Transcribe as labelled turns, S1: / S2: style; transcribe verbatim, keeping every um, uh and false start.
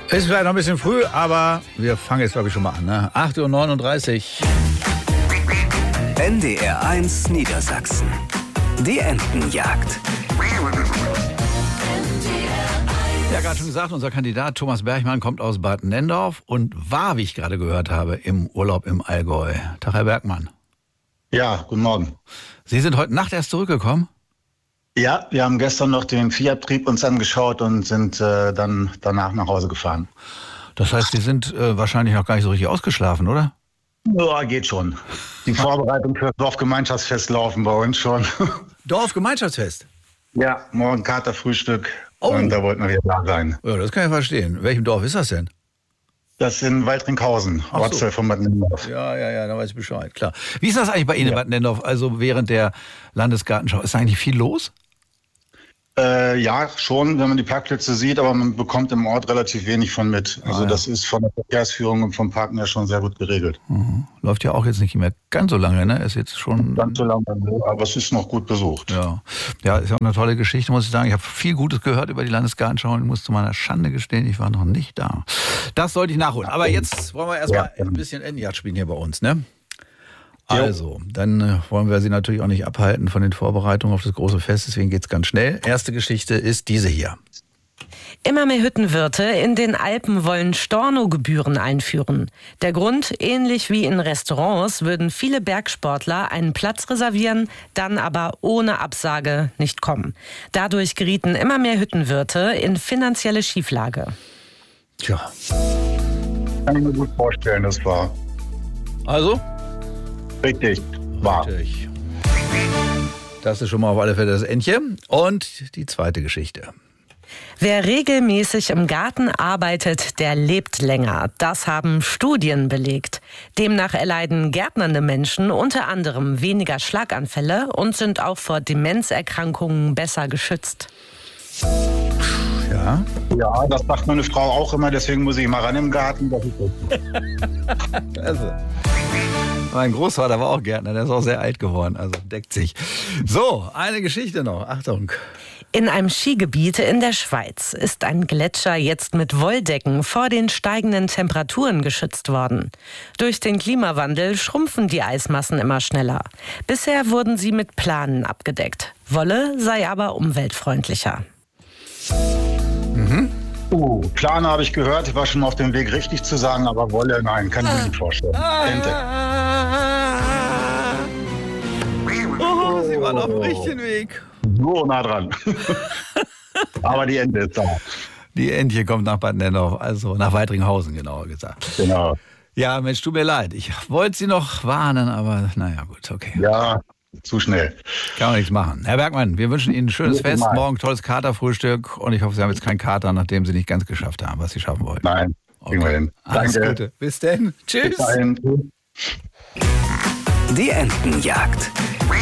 S1: Ist vielleicht noch ein bisschen früh, aber wir fangen jetzt, glaube ich, schon mal an. Ne? acht Uhr neununddreißig.
S2: N D R eins Niedersachsen. Die Entenjagd.
S1: Ja, gerade schon gesagt, unser Kandidat Thomas Bergmann kommt aus Bad Nendorf und war, wie ich gerade gehört habe, im Urlaub im Allgäu. Tag, Herr Bergmann.
S3: Ja, guten Morgen.
S1: Sie sind heute Nacht erst zurückgekommen?
S3: Ja, wir haben gestern noch den Viehabtrieb uns angeschaut und sind äh, dann danach nach Hause gefahren.
S1: Das heißt, Sie sind äh, wahrscheinlich noch gar nicht so richtig ausgeschlafen, oder?
S3: Ja, geht schon. Die Vorbereitung für das Dorfgemeinschaftsfest laufen bei uns schon.
S1: Dorfgemeinschaftsfest?
S3: Ja, morgen Katerfrühstück
S1: Oh.
S3: und da wollten wir wieder da sein.
S1: Ja, das kann ich verstehen. In welchem Dorf ist das denn?
S3: Das ist in Waldringhausen,
S1: Ach so.
S3: Ortsteil von Bad Nendorf.
S1: Ja, ja, ja, da weiß ich Bescheid, klar. Wie ist das eigentlich bei Ihnen in
S3: Ja.
S1: Bad Nendorf, also während der Landesgartenschau? Ist da eigentlich viel los?
S3: Äh, ja, schon, wenn man die Parkplätze sieht, aber man bekommt im Ort relativ wenig von mit. Also
S1: Ah, ja.
S3: das ist von der Verkehrsführung und vom Parken her schon sehr gut geregelt.
S1: Mhm. Läuft ja auch jetzt nicht mehr ganz so lange, ne? Ist jetzt schon...
S3: Ganz so lange, aber es ist noch gut besucht.
S1: Ja, ja, ist auch eine tolle Geschichte, muss ich sagen. Ich habe viel Gutes gehört über die Landesgartenschau und muss zu meiner Schande gestehen, ich war noch nicht da. Das sollte ich nachholen. Aber jetzt wollen wir erstmal
S3: Ja.
S1: ein bisschen Entenjagd spielen hier bei uns, ne?
S3: Jo.
S1: Also, dann äh, wollen wir Sie natürlich auch nicht abhalten von den Vorbereitungen auf das große Fest, deswegen geht's ganz schnell. Erste Geschichte ist diese hier.
S4: Immer mehr Hüttenwirte in den Alpen wollen Stornogebühren einführen. Der Grund, ähnlich wie in Restaurants, würden viele Bergsportler einen Platz reservieren, dann aber ohne Absage nicht kommen. Dadurch gerieten immer mehr Hüttenwirte in finanzielle Schieflage.
S1: Tja,
S3: Kann ich mir gut vorstellen, das war
S1: also?
S3: richtig wahr.
S1: Richtig. Das ist schon mal auf alle Fälle das Entchen. Und die zweite Geschichte.
S4: Wer regelmäßig im Garten arbeitet, der lebt länger. Das haben Studien belegt. Demnach erleiden gärtnernde Menschen unter anderem weniger Schlaganfälle und sind auch vor Demenzerkrankungen besser geschützt.
S1: Ja.
S3: Ja, das sagt meine Frau auch immer, deswegen muss ich mal ran im Garten. Das ist gut.
S1: Klasse. Mein Großvater war auch Gärtner, der ist auch sehr alt geworden, also deckt sich. So, eine Geschichte noch, Achtung.
S4: In einem Skigebiet in der Schweiz ist ein Gletscher jetzt mit Wolldecken vor den steigenden Temperaturen geschützt worden. Durch den Klimawandel schrumpfen die Eismassen immer schneller. Bisher wurden sie mit Planen abgedeckt. Wolle sei aber umweltfreundlicher.
S3: Uh, Plan habe ich gehört, ich war schon auf dem Weg richtig zu sagen, aber Wolle, nein, kann ich mir nicht vorstellen. Ente.
S1: Oh, Sie waren auf dem richtigen Weg.
S3: So nah dran. Aber die Ente ist da.
S1: Die Entche kommt nach Bad Nendorf, also nach Weidringhausen genauer gesagt.
S3: Genau.
S1: Ja, Mensch, tut mir leid. Ich wollte Sie noch warnen, aber naja, gut, okay.
S3: Ja, zu schnell.
S1: Kann man nichts machen. Herr Bergmann, wir wünschen Ihnen ein schönes
S3: Guten
S1: Fest,
S3: Morgen.
S1: morgen tolles Katerfrühstück und ich hoffe, Sie haben jetzt keinen Kater, nachdem Sie nicht ganz geschafft haben, was Sie schaffen wollten.
S3: Nein, kriegen wir hin.
S1: Alles
S3: Danke.
S1: Gute. Bis denn. Tschüss.
S3: Bis dahin.
S2: Die Entenjagd.